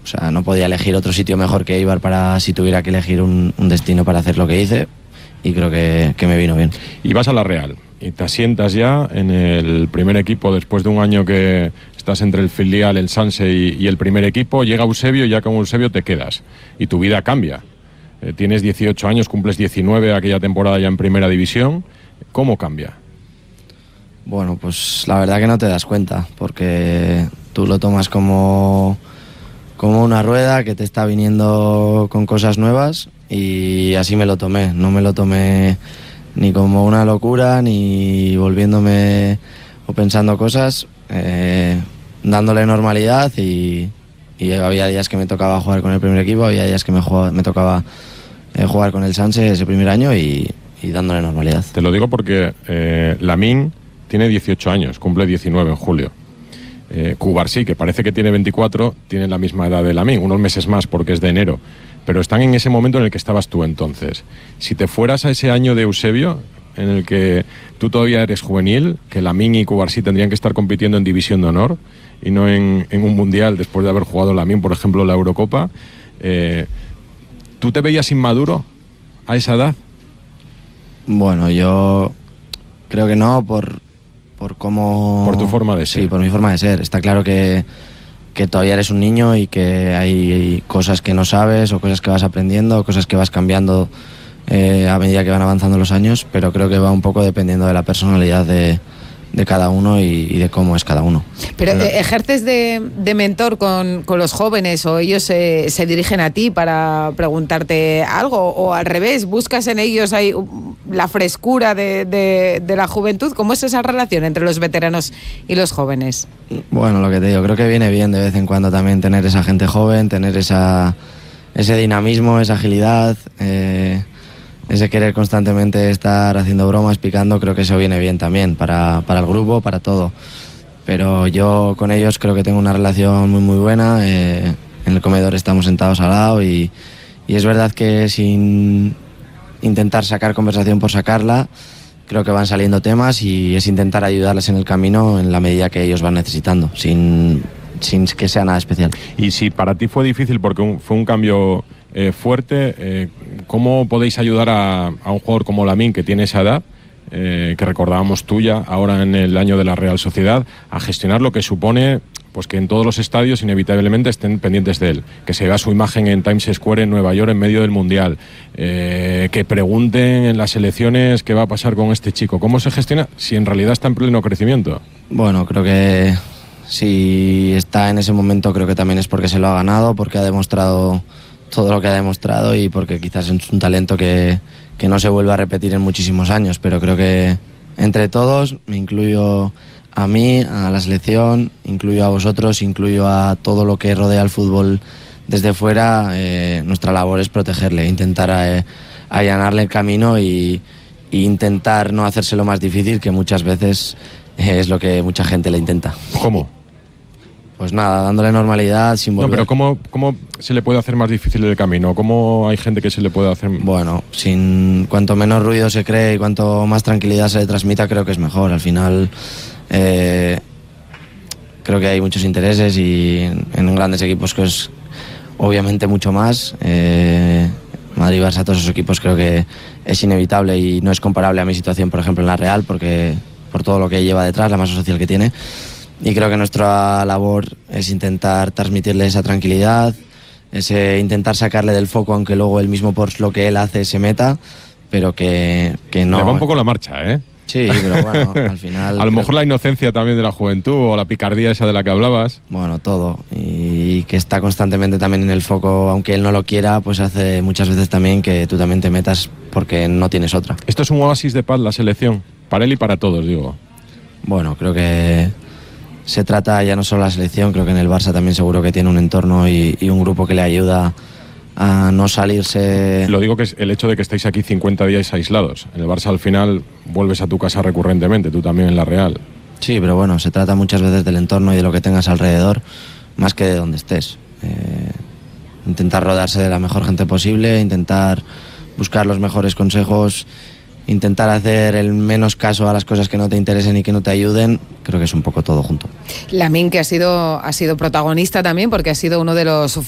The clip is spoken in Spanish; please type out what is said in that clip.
sea, no podía elegir otro sitio mejor que Eibar para si tuviera que elegir un destino para hacer lo que hice, y creo que me vino bien. Y vas a la Real y te asientas ya en el primer equipo después de un año que estás entre el filial, el Sanse y el primer equipo. Llega Eusebio y ya con Eusebio te quedas y tu vida cambia. Tienes 18 años, cumples 19 aquella temporada ya en primera división. ¿Cómo cambia? Bueno, pues la verdad que no te das cuenta, porque tú lo tomas como una rueda que te está viniendo con cosas nuevas, y así me lo tomé. No me lo tomé ni como una locura, ni volviéndome o pensando cosas, dándole normalidad, y había días que me tocaba jugar con el primer equipo, había días que me tocaba jugar con el Sanse ese primer año, y dándole normalidad. Te lo digo porque Lamine tiene 18 años, cumple 19 en julio. Cubarsí, que parece que tiene 24, tiene la misma edad de Lamine, unos meses más porque es de enero, pero están en ese momento en el que estabas tú entonces. Si te fueras a ese año de Eusebio, en el que tú todavía eres juvenil, que Lamine y Cubarsí tendrían que estar compitiendo en División de Honor y no en un mundial después de haber jugado Lamine, por ejemplo, la Eurocopa, ¿tú te veías inmaduro a esa edad? Bueno, yo creo que no, por cómo... Por tu forma de ser. Sí, por mi forma de ser. Está claro que todavía eres un niño y que hay cosas que no sabes, o cosas que vas aprendiendo, o cosas que vas cambiando a medida que van avanzando los años, pero creo que va un poco dependiendo de la personalidad de cada uno y de cómo es cada uno. Pero ¿ejerces de mentor con los jóvenes, o ellos se dirigen a ti para preguntarte algo, o al revés, buscas en ellos ahí la frescura de la juventud? ¿Cómo es esa relación entre los veteranos y los jóvenes? Bueno, lo que te digo, creo que viene bien de vez en cuando también tener esa gente joven, tener ese dinamismo, esa agilidad, ese querer constantemente estar haciendo bromas, picando. Creo que eso viene bien también para el grupo, para todo. Pero yo con ellos creo que tengo una relación muy muy buena. En el comedor estamos sentados al lado, y es verdad que sin intentar sacar conversación por sacarla, creo que van saliendo temas, y es intentar ayudarles en el camino en la medida que ellos van necesitando, sin que sea nada especial. Y si para ti fue difícil porque fue un cambio fuerte, ¿cómo podéis ayudar a un jugador como Lamine, que tiene esa edad, que recordábamos tuya ahora en el año de la Real Sociedad, a gestionar lo que supone pues que en todos los estadios inevitablemente estén pendientes de él, que se vea su imagen en Times Square en Nueva York en medio del Mundial, que pregunten en las selecciones qué va a pasar con este chico? ¿Cómo se gestiona si en realidad está en pleno crecimiento? Bueno, creo que si está en ese momento, creo que también es porque se lo ha ganado, porque ha demostrado todo lo que ha demostrado, y porque quizás es un talento que no se vuelve a repetir en muchísimos años. Pero creo que entre todos, me incluyo a mí, a la selección, incluyo a vosotros, incluyo a todo lo que rodea al fútbol desde fuera, nuestra labor es protegerle, intentar allanarle el camino, y intentar no hacérselo más difícil, que muchas veces es lo que mucha gente le intenta. ¿Cómo? Pues nada, dándole normalidad, sin volver... No, pero ¿cómo se le puede hacer más difícil el camino? ¿Cómo hay gente que se le puede hacer...? Bueno, cuanto menos ruido se cree y cuanto más tranquilidad se le transmita, creo que es mejor. Al final, creo que hay muchos intereses, y en grandes equipos que es obviamente mucho más. Madrid, Barça, todos esos equipos, creo que es inevitable, y no es comparable a mi situación, por ejemplo, en la Real, porque por todo lo que lleva detrás, la masa social que tiene. Y creo que nuestra labor es intentar transmitirle esa tranquilidad, intentar sacarle del foco, aunque luego él mismo, por lo que él hace, se meta, pero que no... Le va un poco la marcha, ¿eh? Sí, pero bueno, al final... A lo mejor la inocencia también de la juventud, o la picardía esa de la que hablabas. Bueno, todo. Y que está constantemente también en el foco, aunque él no lo quiera, pues hace muchas veces también que tú también te metas porque no tienes otra. Esto es un oasis de paz, la selección, para él y para todos, digo. Bueno, creo que se trata ya no solo de la selección, creo que en el Barça también seguro que tiene un entorno y un grupo que le ayuda a no salirse. Lo digo que es el hecho de que estéis aquí 50 días aislados. En el Barça al final vuelves a tu casa recurrentemente, tú también en la Real. Sí, pero bueno, se trata muchas veces del entorno y de lo que tengas alrededor, más que de donde estés. Intentar rodearse de la mejor gente posible, intentar buscar los mejores consejos, intentar hacer el menos caso a las cosas que no te interesen y que no te ayuden. Creo que es un poco todo junto. Lamine, que ha sido protagonista también, porque ha sido uno de los